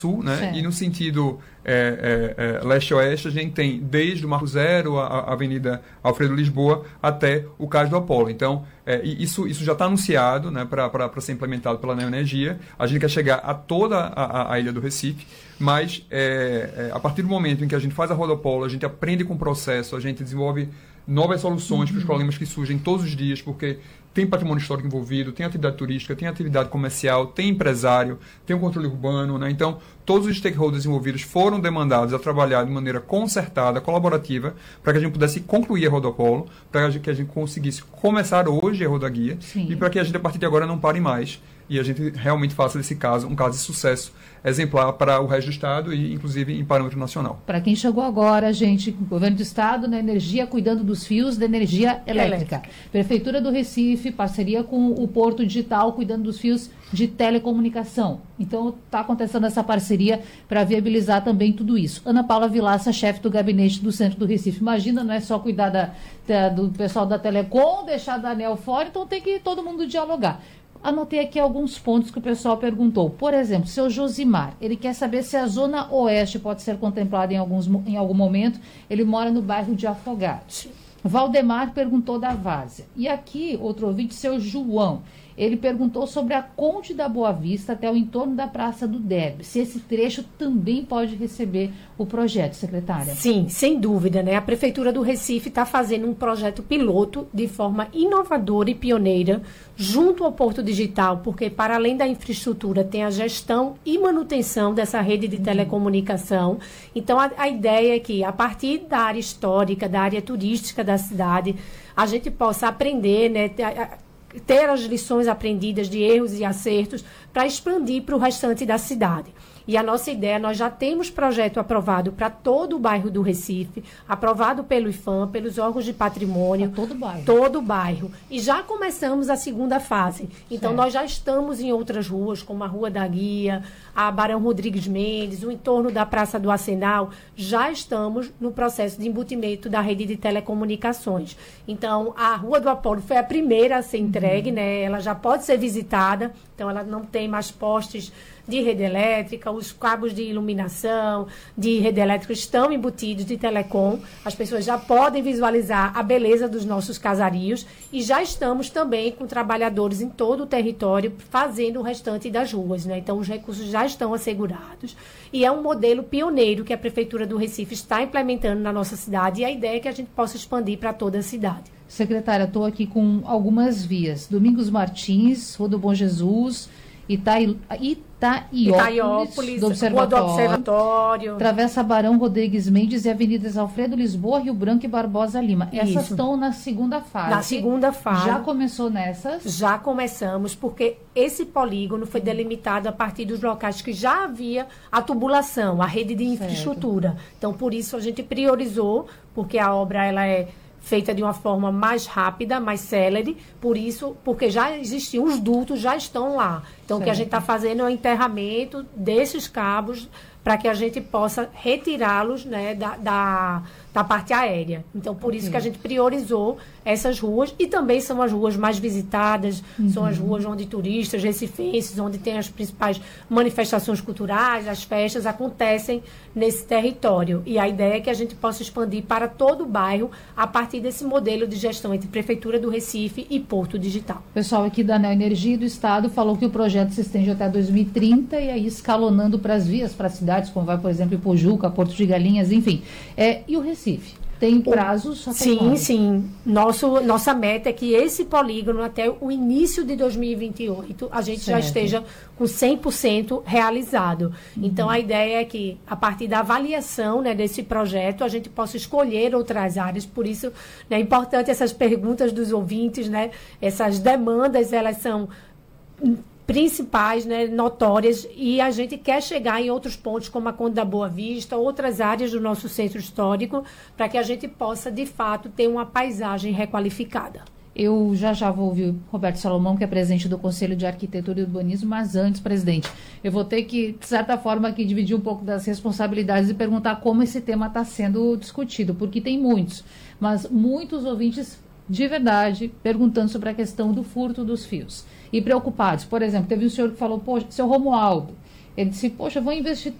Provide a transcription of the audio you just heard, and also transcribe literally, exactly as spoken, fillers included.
sul, né? Certo. E no sentido é, é, é, leste-oeste, a gente tem desde o Marco Zero, a, a Avenida Alfredo Lisboa, até o Cais do Apolo. Então, é, isso, isso já está anunciado, né, para ser implementado pela Neoenergia. A gente quer chegar a toda a, a, a ilha do Recife, mas é, é, a partir do momento em que a gente faz a Rodopolo, a gente aprende com o processo, a gente desenvolve novas soluções uhum. para os problemas que surgem todos os dias, porque tem patrimônio histórico envolvido, tem atividade turística, tem atividade comercial, tem empresário, tem o controle urbano, né? Então, todos os stakeholders envolvidos foram demandados a trabalhar de maneira concertada, colaborativa, para que a gente pudesse concluir a Rodopolo, para que a gente conseguisse começar hoje a Rodaguia Sim. e para que a gente, a partir de agora, não pare mais e a gente realmente faça desse caso um caso de sucesso exemplar para o resto do Estado e, inclusive, em parâmetro nacional. Para quem chegou agora, gente, Governo do Estado, na energia, cuidando dos fios da energia elétrica. elétrica. Prefeitura do Recife, parceria com o Porto Digital, cuidando dos fios de telecomunicação. Então, está acontecendo essa parceria para viabilizar também tudo isso. Ana Paula Vilaça, chefe do gabinete do Centro do Recife. Imagina, não é só cuidar da, da, do pessoal da Telecom, deixar da ANEEL fora, então tem que todo mundo dialogar. Anotei aqui alguns pontos que o pessoal perguntou. Por exemplo, seu Josimar, ele quer saber se a Zona Oeste pode ser contemplada em, alguns, em algum momento. Ele mora no bairro de Afogados. Valdemar perguntou da Várzea. E aqui, outro ouvinte, seu João, ele perguntou sobre a Conde da Boa Vista até o entorno da Praça do Derby. Se esse trecho também pode receber o projeto, secretária. Sim, sem dúvida, né? A Prefeitura do Recife está fazendo um projeto piloto de forma inovadora e pioneira junto ao Porto Digital, porque para além da infraestrutura tem a gestão e manutenção dessa rede de telecomunicação. Então a, a ideia é que a partir da área histórica, da área turística da cidade, a gente possa aprender, né? ter as lições aprendidas de erros e acertos para expandir para o restante da cidade. E a nossa ideia, nós já temos projeto aprovado para todo o bairro do Recife, aprovado pelo IFAM, pelos órgãos de patrimônio. Pra todo o bairro. Todo o bairro. E já começamos a segunda fase. Então, certo. Nós já estamos em outras ruas, como a Rua da Guia, a Barão Rodrigues Mendes, o entorno da Praça do Arsenal. Já estamos no processo de embutimento da rede de telecomunicações. Então, a Rua do Apolo foi a primeira a ser entregue, uhum. né? Ela já pode ser visitada, então ela não tem mais postes de rede elétrica, os cabos de iluminação, de rede elétrica estão embutidos de telecom, as pessoas já podem visualizar a beleza dos nossos casarios e já estamos também com trabalhadores em todo o território fazendo o restante das ruas, né? Então os recursos já estão assegurados e é um modelo pioneiro que a Prefeitura do Recife está implementando na nossa cidade e a ideia é que a gente possa expandir para toda a cidade. Secretária, estou aqui com algumas vias. Domingos Martins, Rua do Bom Jesus, Itai, Itaiópolis, Itaiópolis do Observatório, Rua do Observatório, Travessa Barão Rodrigues Mendes e Avenidas Alfredo Lisboa, Rio Branco e Barbosa Lima. Essas Isso. estão na segunda fase. Na segunda fase. Já começou nessas? Já começamos, porque esse polígono foi delimitado a partir dos locais que já havia a tubulação, a rede de infraestrutura. Certo. Então, por isso, a gente priorizou, porque a obra ela é feita de uma forma mais rápida, mais célere, por isso, porque já existiam, os dutos já estão lá. Então, certo. O que a gente está fazendo é o enterramento desses cabos para que a gente possa retirá-los, né, da, da, da parte aérea. Então, por okay. isso que a gente priorizou essas ruas, e também são as ruas mais visitadas, uhum. são as ruas onde turistas, recifenses, onde tem as principais manifestações culturais, as festas acontecem nesse território. E a ideia é que a gente possa expandir para todo o bairro a partir desse modelo de gestão entre Prefeitura do Recife e Porto Digital. O pessoal aqui da Neoenergia do Estado falou que o projeto se estende até dois mil e trinta e aí escalonando para as vias, para as cidades, como vai, por exemplo, Pojuca, Porto de Galinhas, enfim. É, e o Recife? Tem prazos? Sim, sim. Nosso, nossa meta é que esse polígono, até o início de dois mil e vinte e oito, a gente certo. já esteja com cem por cento realizado. Uhum. Então, a ideia é que, a partir da avaliação, né, desse projeto, a gente possa escolher outras áreas. Por isso, né, é importante essas perguntas dos ouvintes, né? Essas demandas, elas são principais, né, notórias, e a gente quer chegar em outros pontos, como a Conde da Boa Vista, outras áreas do nosso centro histórico, para que a gente possa, de fato, ter uma paisagem requalificada. Eu já já vou ouvir o Roberto Salomão, que é presidente do Conselho de Arquitetura e Urbanismo, mas antes, presidente, eu vou ter que, de certa forma, aqui dividir um pouco das responsabilidades e perguntar como esse tema está sendo discutido, porque tem muitos, mas muitos ouvintes de verdade perguntando sobre a questão do furto dos fios. E preocupados. Por exemplo, teve um senhor que falou, poxa, seu Romualdo, Ele disse, poxa, vou investir